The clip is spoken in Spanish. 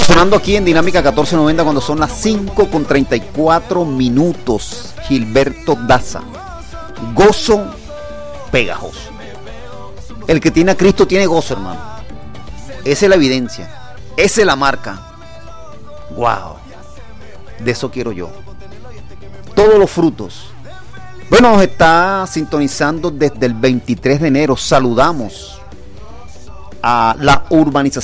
Sonando aquí en Dinámica 1490 cuando son las 5:34. Gilberto Daza. Gozo pegajoso. El que tiene a Cristo tiene gozo, hermano. Esa es la evidencia. Esa es la marca. Wow. De eso quiero yo. Todos los frutos. Bueno, nos está sintonizando desde el 23 de enero. Saludamos a la urbanización